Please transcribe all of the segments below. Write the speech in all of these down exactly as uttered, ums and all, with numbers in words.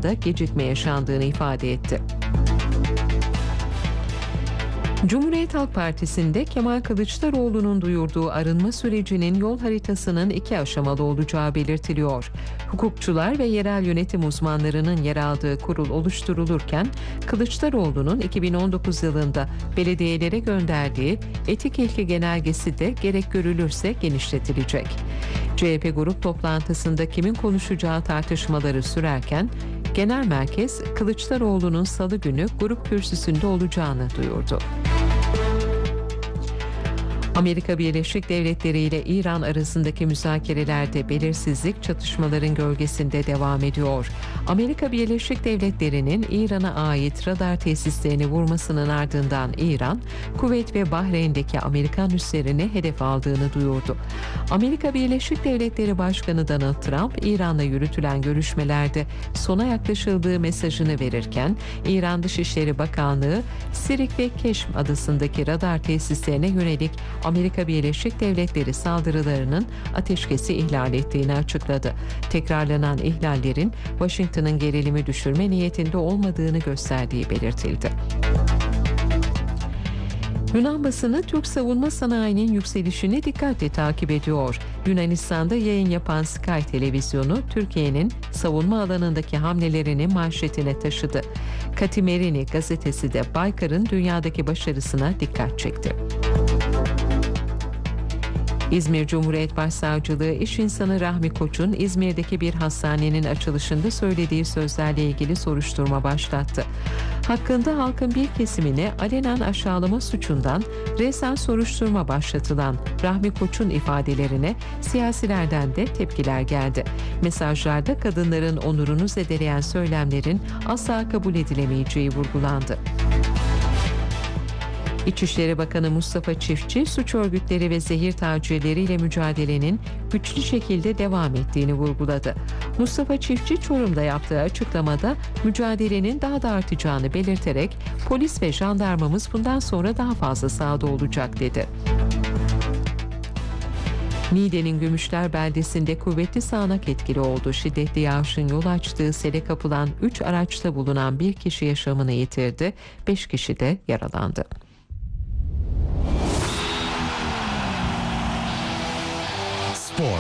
arasında gecikme yaşandığını ifade etti. Cumhuriyet Halk Partisi'nde Kemal Kılıçdaroğlu'nun duyurduğu arınma sürecinin yol haritasının iki aşamalı olacağı belirtiliyor. Hukukçular ve yerel yönetim uzmanlarının yer aldığı kurul oluşturulurken, Kılıçdaroğlu'nun iki bin on dokuz yılında belediyelere gönderdiği etik ilke genelgesi de gerek görülürse genişletilecek. C H P grup toplantısında kimin konuşacağı tartışmaları sürerken, Genel Merkez Kılıçdaroğlu'nun salı günü grup kürsüsünde olacağını duyurdu. Amerika Birleşik Devletleri ile İran arasındaki müzakerelerde belirsizlik çatışmaların gölgesinde devam ediyor. Amerika Birleşik Devletleri'nin İran'a ait radar tesislerini vurmasının ardından İran, Kuveyt ve Bahreyn'deki Amerikan üslerini hedef aldığını duyurdu. Amerika Birleşik Devletleri Başkanı Donald Trump, İran'la yürütülen görüşmelerde sona yaklaşıldığı mesajını verirken, İran Dışişleri Bakanlığı, Sirik ve Keşm adasındaki radar tesislerine yönelik Amerika Birleşik Devletleri saldırılarının ateşkesi ihlal ettiğini açıkladı. Tekrarlanan ihlallerin Washington'ın gerilimi düşürme niyetinde olmadığını gösterdiği belirtildi. Yunan basını Türk savunma sanayinin yükselişini dikkatle takip ediyor. Yunanistan'da yayın yapan Sky televizyonu Türkiye'nin savunma alanındaki hamlelerini manşetine taşıdı. Katimerini gazetesi de Baykar'ın dünyadaki başarısına dikkat çekti. İzmir Cumhuriyet Başsavcılığı iş insanı Rahmi Koç'un İzmir'deki bir hastanenin açılışında söylediği sözlerle ilgili soruşturma başlattı. Hakkında halkın bir kesimine alenen aşağılama suçundan resen soruşturma başlatılan Rahmi Koç'un ifadelerine siyasilerden de tepkiler geldi. Mesajlarda kadınların onurunu zedeleyen söylemlerin asla kabul edilemeyeceği vurgulandı. İçişleri Bakanı Mustafa Çiftçi, suç örgütleri ve zehir tacirleriyle mücadelenin güçlü şekilde devam ettiğini vurguladı. Mustafa Çiftçi, Çorum'da yaptığı açıklamada mücadelenin daha da artacağını belirterek, polis ve jandarmamız bundan sonra daha fazla sahada olacak dedi. Niğde'nin Gümüşler beldesinde kuvvetli sağanak etkili oldu. Şiddetli yağışın yol açtığı sele kapılan üç araçta bulunan bir kişi yaşamını yitirdi, beş kişi de yaralandı. Spor.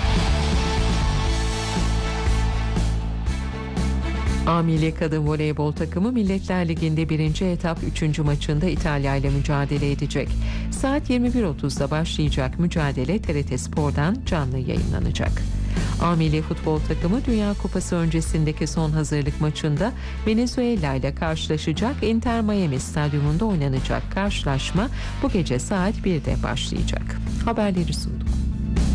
A Milli Kadın Voleybol takımı Milletler Ligi'nde birinci etap üçüncü maçında İtalya ile mücadele edecek. Saat yirmi bir otuzda başlayacak mücadele T R T Spor'dan canlı yayınlanacak. A Milli Futbol takımı Dünya Kupası öncesindeki son hazırlık maçında Venezuela ile karşılaşacak. Inter Miami stadyumunda oynanacak karşılaşma bu gece saat birde başlayacak. Haberleri sundu.